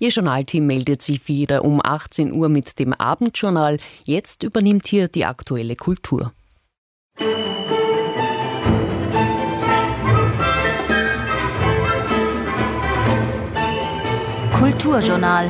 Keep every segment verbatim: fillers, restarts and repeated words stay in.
Ihr Journalteam meldet sich wieder um achtzehn Uhr mit dem Abendjournal. Jetzt übernimmt hier die aktuelle Kultur. Kulturjournal.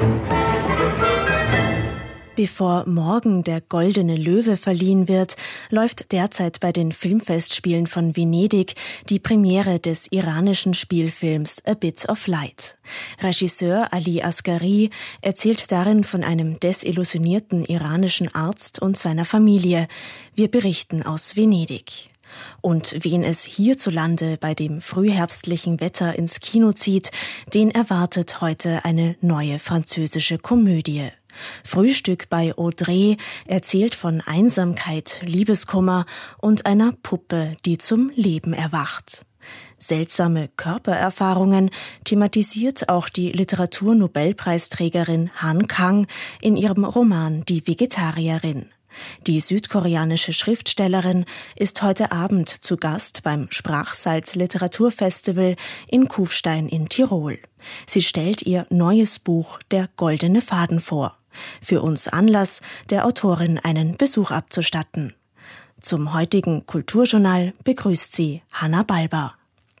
Bevor morgen der Goldene Löwe verliehen wird, läuft derzeit bei den Filmfestspielen von Venedig die Premiere des iranischen Spielfilms A Bit of Light. Regisseur Ali Asghari erzählt darin von einem desillusionierten iranischen Arzt und seiner Familie. Wir berichten aus Venedig. Und wen es hierzulande bei dem frühherbstlichen Wetter ins Kino zieht, den erwartet heute eine neue französische Komödie. Frühstück bei Audrey erzählt von Einsamkeit, Liebeskummer und einer Puppe, die zum Leben erwacht. Seltsame Körpererfahrungen thematisiert auch die Literaturnobelpreisträgerin Han Kang in ihrem Roman Die Vegetarierin. Die südkoreanische Schriftstellerin ist heute Abend zu Gast beim Sprachsalz Literaturfestival in Kufstein in Tirol. Sie stellt ihr neues Buch Der goldene Faden vor. Für uns Anlass, der Autorin einen Besuch abzustatten. Zum heutigen Kulturjournal begrüßt sie Hanna Balber.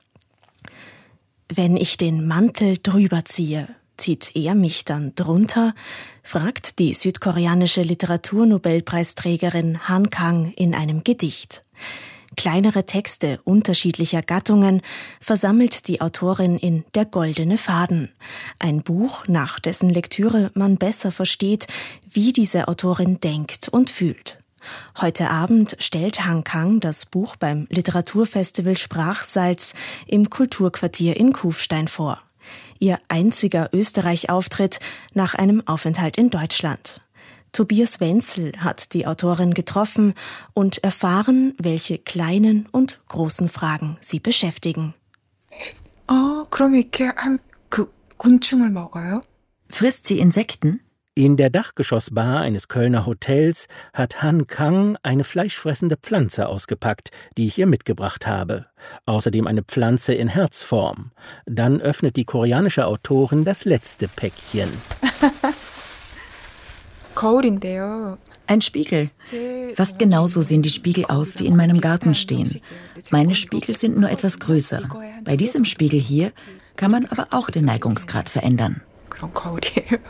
Wenn ich den Mantel drüber ziehe, zieht er mich dann drunter? Fragt die südkoreanische Literaturnobelpreisträgerin Han Kang in einem Gedicht. Kleinere Texte unterschiedlicher Gattungen versammelt die Autorin in Der goldene Faden. Ein Buch, nach dessen Lektüre man besser versteht, wie diese Autorin denkt und fühlt. Heute Abend stellt Han Kang das Buch beim Literaturfestival Sprachsalz im Kulturquartier in Kufstein vor. Ihr einziger Österreich-Auftritt nach einem Aufenthalt in Deutschland. Tobias Wenzel hat die Autorin getroffen und erfahren, welche kleinen und großen Fragen sie beschäftigen. 아, 그럼 이렇게 한 그 곤충을 먹어요? Frisst sie Insekten? In der Dachgeschossbar eines Kölner Hotels hat Han Kang eine fleischfressende Pflanze ausgepackt, die ich ihr mitgebracht habe. Außerdem eine Pflanze in Herzform. Dann öffnet die koreanische Autorin das letzte Päckchen. 거울인데요. Ein Spiegel. Fast genauso sehen die Spiegel aus, die in meinem Garten stehen. Meine Spiegel sind nur etwas größer. Bei diesem Spiegel hier kann man aber auch den Neigungsgrad verändern. 그런 거울이에요.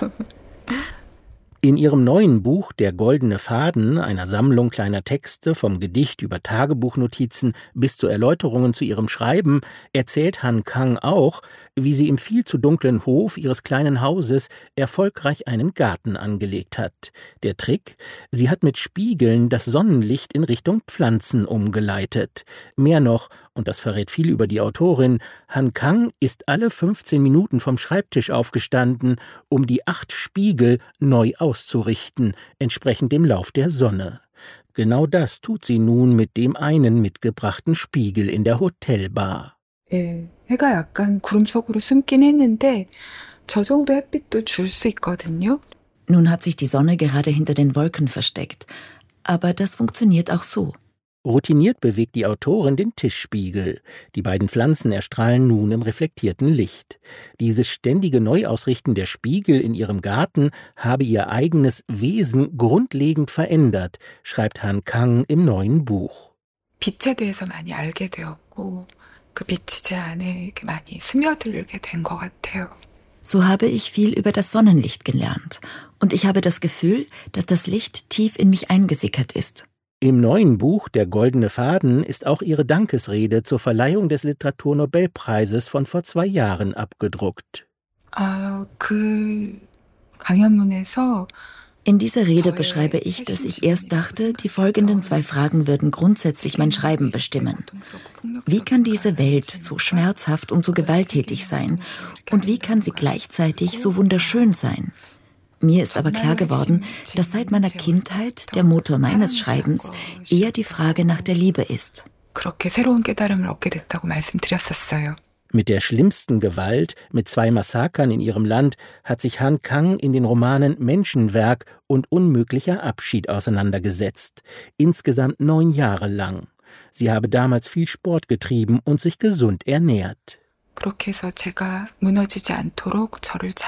In ihrem neuen Buch Der goldene Faden, einer Sammlung kleiner Texte vom Gedicht über Tagebuchnotizen bis zu Erläuterungen zu ihrem Schreiben, erzählt Han Kang auch, wie sie im viel zu dunklen Hof ihres kleinen Hauses erfolgreich einen Garten angelegt hat. Der Trick? Sie hat mit Spiegeln das Sonnenlicht in Richtung Pflanzen umgeleitet. Mehr noch, und das verrät viel über die Autorin, Han Kang ist alle fünfzehn Minuten vom Schreibtisch aufgestanden, um die acht Spiegel neu auszurichten, entsprechend dem Lauf der Sonne. Genau das tut sie nun mit dem einen mitgebrachten Spiegel in der Hotelbar. 예, 해가 약간 구름 속으로 숨긴 했는데 저 정도 햇빛도 줄 수 있거든요. Nun hat sich die Sonne gerade hinter den Wolken versteckt. Aber das funktioniert auch so. Routiniert bewegt die Autorin den Tischspiegel. Die beiden Pflanzen erstrahlen nun im reflektierten Licht. Dieses ständige Neuausrichten der Spiegel in ihrem Garten habe ihr eigenes Wesen grundlegend verändert, schreibt Han Kang im neuen Buch. 빛에 대해서 많이 알게 되었고 그 빛이 제 안에 이렇게 많이 스며들게 된 것 같아요. So habe ich viel über das Sonnenlicht gelernt. Und ich habe das Gefühl, dass das Licht tief in mich eingesickert ist. Im neuen Buch Der goldene Faden ist auch ihre Dankesrede zur Verleihung des Literaturnobelpreises von vor zwei Jahren abgedruckt. 아, 그 강연문에서 In dieser Rede beschreibe ich, dass ich erst dachte, die folgenden zwei Fragen würden grundsätzlich mein Schreiben bestimmen. Wie kann diese Welt so schmerzhaft und so gewalttätig sein? Und wie kann sie gleichzeitig so wunderschön sein? Mir ist aber klar geworden, dass seit meiner Kindheit der Motor meines Schreibens eher die Frage nach der Liebe ist. 그렇게 새로운 깨달음을 얻게 됐다고 말씀드렸었어요. Mit der schlimmsten Gewalt, mit zwei Massakern in ihrem Land, hat sich Han Kang in den Romanen Menschenwerk und Unmöglicher Abschied auseinandergesetzt. Insgesamt neun Jahre lang. Sie habe damals viel Sport getrieben und sich gesund ernährt. 그렇게 해서 제가 무너지지 않도록 저를 잘